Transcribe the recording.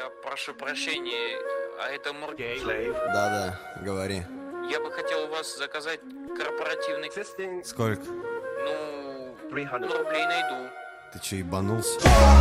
прошу прощения, а это Мургей? Да-да, говори. Я бы хотел у вас заказать корпоративный... Сколько? Ну, рублей найду. Ты че, ебанулся?